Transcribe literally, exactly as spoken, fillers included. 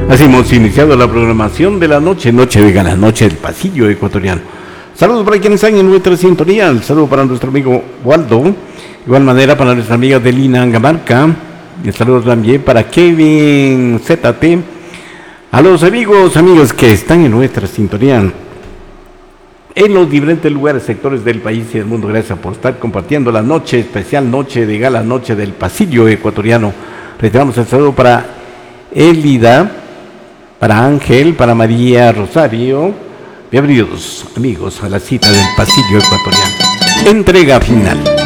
Así hemos iniciado la programación de la noche, noche de gala, noche del pasillo ecuatoriano. Saludos para quienes están en nuestra sintonía, el saludo para nuestro amigo Waldo, de igual manera para nuestra amiga Delina Angamarca, y el saludo también para Kevin Z T, a los amigos, amigas que están en nuestra sintonía en los diferentes lugares, sectores del país y del mundo. Gracias por estar compartiendo la noche especial, noche de gala, noche del pasillo ecuatoriano. Reiteramos el saludo para Elida, para Ángel, para María Rosario. Bienvenidos, amigos, a la cita del pasillo ecuatoriano. Entrega final.